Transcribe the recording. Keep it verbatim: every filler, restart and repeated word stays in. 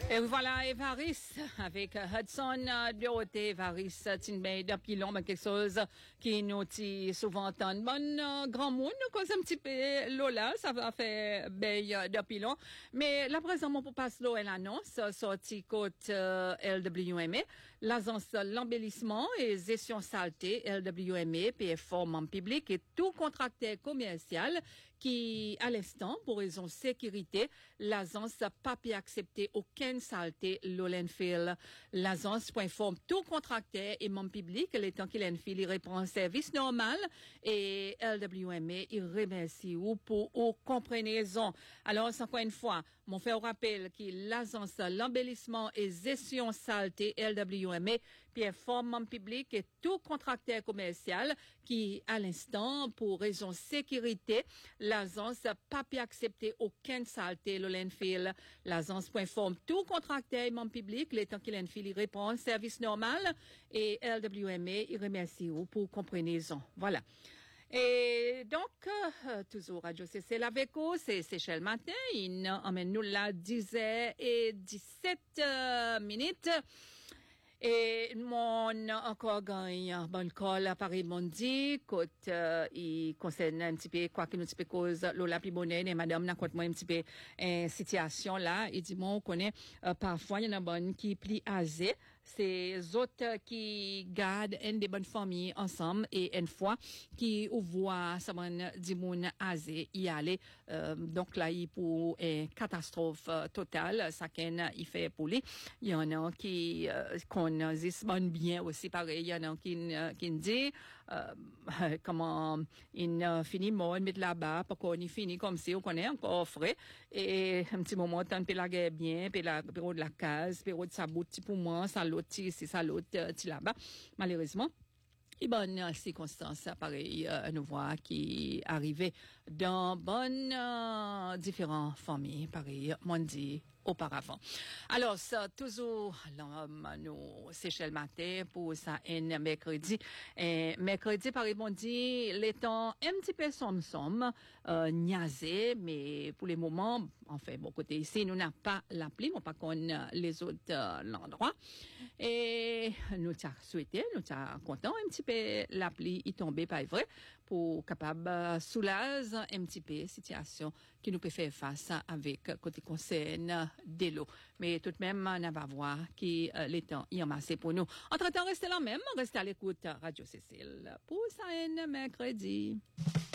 Et voilà, Évaris, avec Hudson, Dorothée, Évaris, Tinbay, depuis long, mais quelque chose qui nous dit souvent entendre. Bon, euh, grand monde, nous cause un petit peu Lola, ça va faire bay depuis long. Mais là, présentement, pour passer l'eau, elle annonce, sorti côte euh, L W M A, l'agence l'embellissement et gestion saleté L W M A, P F membre public et tout contracteur commercial qui, à l'instant, pour raison sécurité, l'agence n'a pas pu accepter aucune saleté l'Olenfield. L'agence informe tout contracteur et membre public, le temps qu'il il répond service normal et L W M A, il remercie ou pour aux compréhensions. Alors, encore une fois, mon fait rappel que l'agence l'embellissement et gestion saleté L W M A, puis informe membre public et tout contracteur commercial qui, à l'instant, pour raison sécurité, l'agence n'a pas pu accepter aucune saleté l'Olenfield. L'agence informe tout contracteur et membre public, le temps qu'il il répond service normal et L W M A, il remercie vous pour compréhension. Voilà. Et donc, euh, toujours Radio C C avec vous, c'est Seychelles Matin, il emmène nous là dix heures et dix-sept euh, minutes. Et mon encore gagne bon call à Paris Mondi côté euh, il concerne un petit peu quoi que nous petit peu cause Lola Plibonnet et madame n'a quoi moi un petit peu une situation là il dit moi on connaît euh, parfois il y en a bonne qui plie azé c'est autres qui gardent une des bonnes familles ensemble et une fois qui voit ça bon dit moun azé y aller euh, donc là il pour une catastrophe euh, totale ça qu'un il fait pour lui il y en a qui euh, on dit bien aussi pareil il y en a qui qui dit euh, comment il euh, finit mort mettre là-bas pour qu'on y finit comme si on connaît encore frais et un petit moment tant puis la guerre bien puis la bureau de la case bureau de sa boutique pour moi ça l'autre c'est ça l'autre là-bas malheureusement et bonne circonstance pareil euh, nous voit qui arrivait dans bonne euh, différentes familles pareil mondi auparavant. Alors, ça, toujours, l'homme, nous, Seychelles Matin, pour ça, un mercredi. Et mercredi, par exemple, on dit, les temps, un petit peu somme-somme, euh, niaisé, mais pour les moments, en fait, bon, côté ici, nous n'a pas l'appli, on pas qu'on les autres, euh, l'endroit. Et nous t'a souhaité, nous t'a content, un petit peu l'appli, y tomber, pas vrai, pour capable, euh, soulager un petit peu situation qui nous peut faire face avec côté concerne de l'eau. Mais tout de même, on va voir qui euh, les temps y amassé pour nous. Entre-temps, restez là même, restez à l'écoute Radio Cécile pour ça un mercredi.